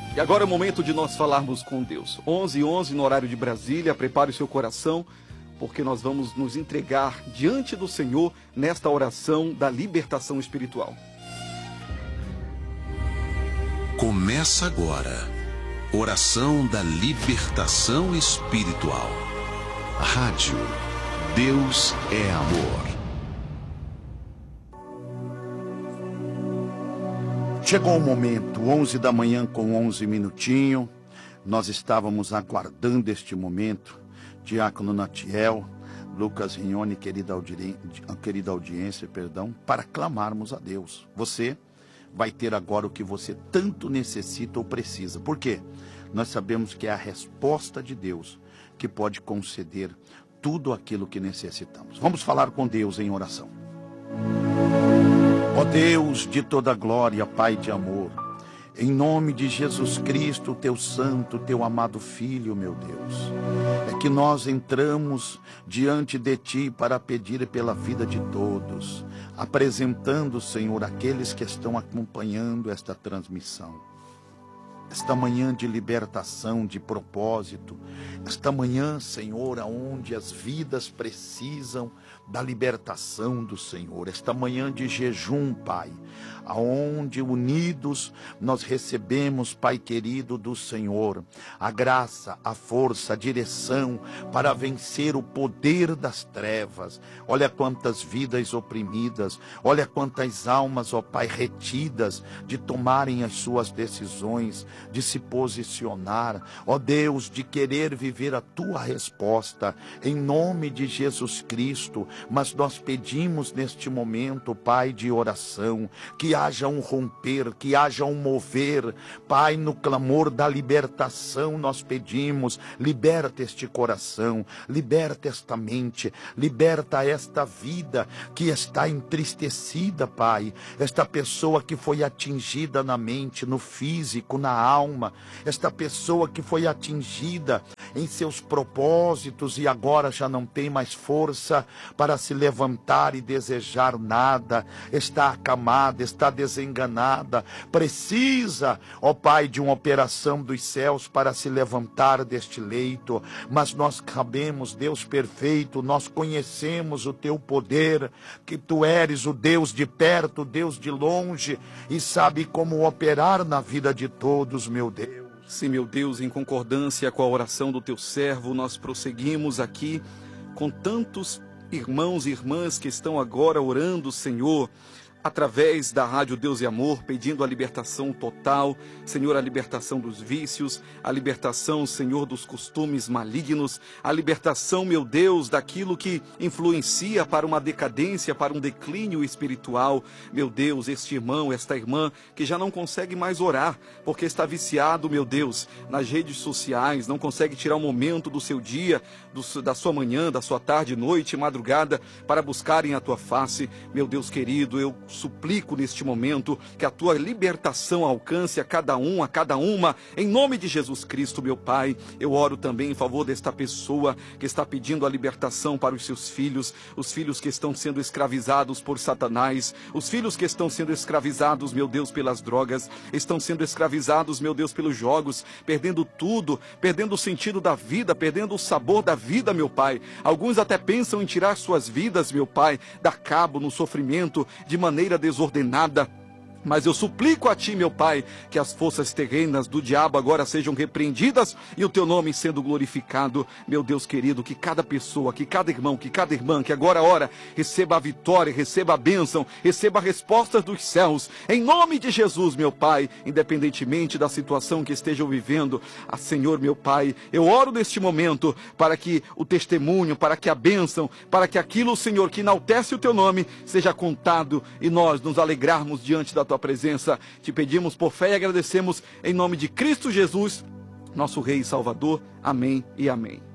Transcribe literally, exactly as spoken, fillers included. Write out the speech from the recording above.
E agora é o momento de nós falarmos com Deus. onze e onze no horário de Brasília, prepare o seu coração, porque nós vamos nos entregar diante do Senhor nesta oração da libertação espiritual. Começa agora, oração da libertação espiritual. Rádio Deus é Amor. Chegou o momento, onze da manhã com onze minutinhos, nós estávamos aguardando este momento. Diácono Natiel, Lucas Rignoni, querida, audi... querida audiência, perdão, para clamarmos a Deus. Você vai ter agora o que você tanto necessita ou precisa. Por quê? Nós sabemos que é a resposta de Deus que pode conceder tudo aquilo que necessitamos. Vamos falar com Deus em oração. Ó Deus de toda glória, Pai de amor, em nome de Jesus Cristo, teu santo, teu amado Filho, meu Deus, é que nós entramos diante de Ti para pedir pela vida de todos, apresentando, Senhor, aqueles que estão acompanhando esta transmissão. Esta manhã de libertação, de propósito, esta manhã, Senhor, aonde as vidas precisam da libertação do Senhor, esta manhã de jejum, Pai, aonde unidos nós recebemos, Pai querido, do Senhor, a graça, a força, a direção para vencer o poder das trevas. Olha quantas vidas oprimidas, olha quantas almas, ó Pai, retidas de tomarem as suas decisões, de se posicionar, ó Deus, de querer viver a Tua resposta, em nome de Jesus Cristo. Mas nós pedimos neste momento, Pai, de oração, que haja um romper, que haja um mover, Pai, no clamor da libertação nós pedimos, liberta este coração, liberta esta mente, liberta esta vida que está entristecida, Pai, esta pessoa que foi atingida na mente, no físico, na alma, esta pessoa que foi atingida em seus propósitos e agora já não tem mais força para se levantar e desejar nada, está acamada, está desenganada, precisa, ó Pai, de uma operação dos céus para se levantar deste leito. Mas nós sabemos, Deus perfeito, nós conhecemos o Teu poder, que Tu eres o Deus de perto, o Deus de longe, e sabe como operar na vida de todos, meu Deus. Sim, meu Deus, em concordância com a oração do Teu servo, nós prosseguimos aqui com tantos irmãos e irmãs que estão agora orando, Senhor, através da Rádio Deus e Amor, pedindo a libertação total, Senhor, a libertação dos vícios, a libertação, Senhor, dos costumes malignos, a libertação, meu Deus, daquilo que influencia para uma decadência, para um declínio espiritual. Meu Deus, este irmão, esta irmã, que já não consegue mais orar, porque está viciado, meu Deus, nas redes sociais, não consegue tirar um momento do seu dia, do, da sua manhã, da sua tarde, noite, madrugada, para buscarem a Tua face. Meu Deus querido, eu suplico neste momento que a Tua libertação alcance a cada um, a cada uma, em nome de Jesus Cristo, meu Pai. Eu oro também em favor desta pessoa que está pedindo a libertação para os seus filhos, os filhos que estão sendo escravizados por Satanás, os filhos que estão sendo escravizados, meu Deus, pelas drogas, estão sendo escravizados, meu Deus, pelos jogos, perdendo tudo, perdendo o sentido da vida, perdendo o sabor da vida, meu Pai. Alguns até pensam em tirar suas vidas, meu Pai, dar cabo no sofrimento de maneira desordenada. Mas eu suplico a Ti, meu Pai, que as forças terrenas do diabo agora sejam repreendidas e o Teu nome sendo glorificado. Meu Deus querido, que cada pessoa, que cada irmão, que cada irmã, que agora ora, receba a vitória, receba a bênção, receba respostas dos céus. Em nome de Jesus, meu Pai, independentemente da situação que estejam vivendo, a Senhor, meu Pai, eu oro neste momento para que o testemunho, para que a bênção, para que aquilo, Senhor, que enaltece o Teu nome, seja contado e nós nos alegrarmos diante da Tua presença. Te pedimos por fé e agradecemos em nome de Cristo Jesus, nosso Rei e Salvador. Amém e amém.